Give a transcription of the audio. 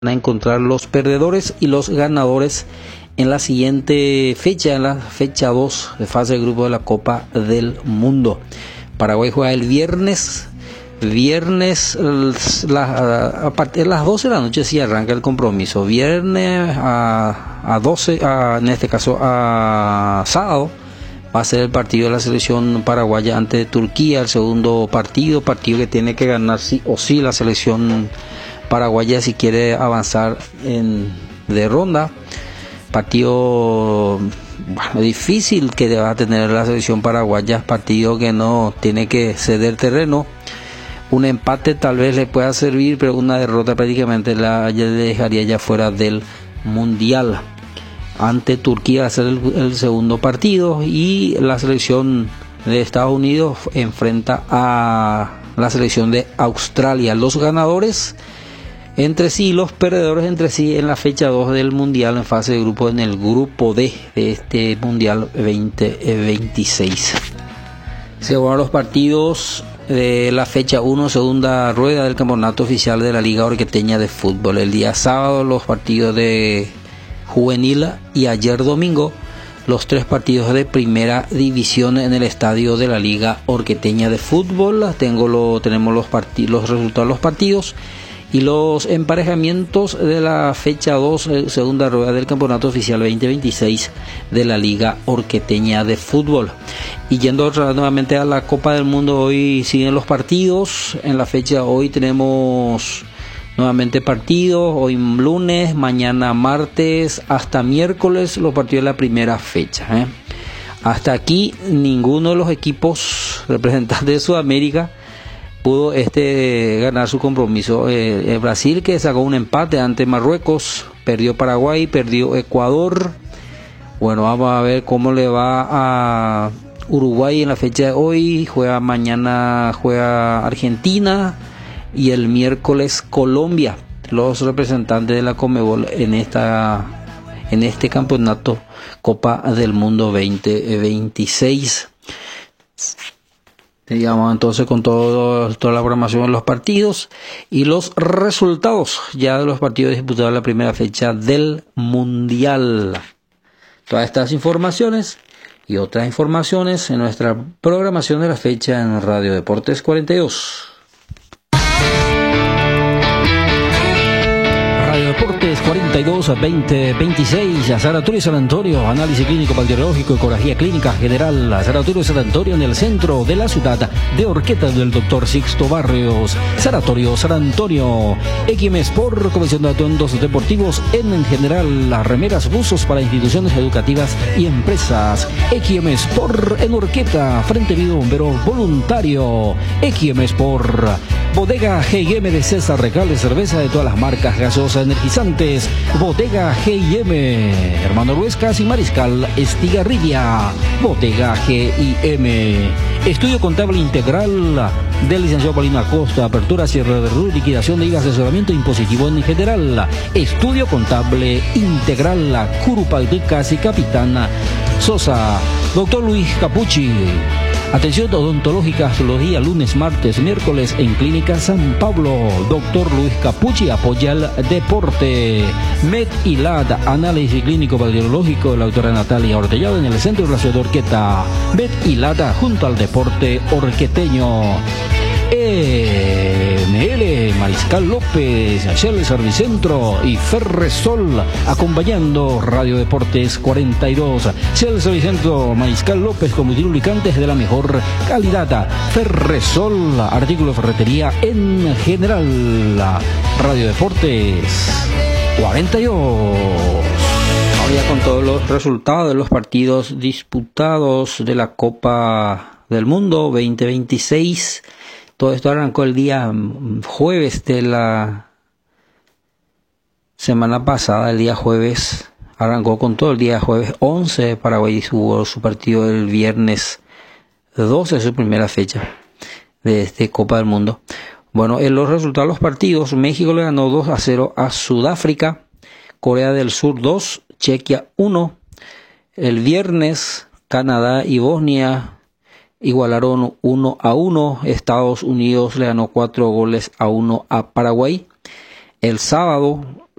a encontrar los perdedores y los ganadores en la siguiente fecha, en la fecha 2 de fase de grupo de la Copa del Mundo. Paraguay juega el viernes a partir de las 12 de la noche sí arranca el compromiso. Viernes a 12, en este caso a sábado, va a ser el partido de la selección paraguaya ante Turquía, el segundo partido que tiene que ganar sí o sí la selección paraguaya si quiere avanzar de ronda. Partido difícil que va a tener la selección paraguaya, partido que no tiene que ceder terreno. Un empate tal vez le pueda servir, pero una derrota prácticamente le dejaría ya fuera del mundial. Ante Turquía va a ser el segundo partido y la selección de Estados Unidos enfrenta a la selección de Australia. Los ganadores entre sí y los perdedores entre sí en la fecha 2 del mundial en fase de grupo, en el grupo D de este mundial 2026. Se jugaron los partidos de la fecha 1, segunda rueda del campeonato oficial de la Liga Orqueteña de Fútbol. El día sábado los partidos de juvenil y ayer domingo los 3 partidos de primera división en el estadio de la Liga Orqueteña de Fútbol. Tenemos los resultados de los partidos y los emparejamientos de la fecha 2, segunda rueda del campeonato oficial 2026 de la Liga Orqueteña de Fútbol. Y yendo nuevamente a la Copa del Mundo, hoy siguen los partidos. En la fecha hoy tenemos nuevamente partidos, hoy lunes, mañana martes, hasta miércoles los partidos de la primera fecha. Hasta aquí ninguno de los equipos representantes de Sudamérica pudo ganar su compromiso. Brasil, que sacó un empate ante Marruecos, perdió Paraguay, perdió Ecuador. Bueno, vamos a ver cómo le va a Uruguay en la fecha de hoy. Mañana juega Argentina y el miércoles Colombia, los representantes de la Conmebol en este campeonato Copa del Mundo 2026. Digamos entonces con toda la programación de los partidos y los resultados ya de los partidos disputados en la primera fecha del mundial. Todas estas informaciones y otras informaciones en nuestra programación de la fecha en Radio Deportes 42. Deportes 42 2026, Sanatorio San Antonio, análisis clínico bacteriológico, ecografía clínica general, Sanatorio San Antonio en el centro de la ciudad de Orqueta del Dr. Sixto Barrios. Sanatorio San Antonio, XM Sport, comisión de atuendos deportivos en general, las remeras, buzos para instituciones educativas y empresas. XM Sport en Orqueta, Frente Vivo Bombero Voluntario. XM Sport, Bodega G&M de César Recales, cerveza de todas las marcas, gaseosas, energizantes. Bodega G&M, Hermano Ruescas y Mariscal Estigarribia. Bodega G&M. Estudio contable integral del licenciado Paulino Acosta, apertura, cierre de RU, liquidación de IVA, asesoramiento impositivo en general. Estudio contable integral, Curupalticas y Capitana Sosa. Doctor Luis Capucci. Atención odontológica los días lunes, martes, miércoles en Clínica San Pablo. Doctor Luis Capucci apoya el deporte. Med y LAD, análisis clínico bacteriológico de la doctora Natalia Ortellado en el centro de la ciudad de Orqueta. Med y LAD junto al deporte orqueteño. ML Mariscal López, Shell Servicentro y Ferresol acompañando Radio Deportes 42. Shell Servicentro Mariscal López, combustible lubricantes de la mejor calidad. Ferresol, artículos de ferretería en general. Radio Deportes 42. Ahora con todos los resultados de los partidos disputados de la Copa del Mundo 2026. Todo esto arrancó el día jueves de la semana pasada, el día jueves, arrancó con todo el día jueves 11, Paraguay jugó su partido el viernes 12, su primera fecha de este Copa del Mundo. Bueno, en los resultados de los partidos, México le ganó 2-0 a Sudáfrica, Corea del Sur 2, Chequia 1, el viernes Canadá y Bosnia igualaron 1-1. Estados Unidos le ganó 4-1 a Paraguay. El sábado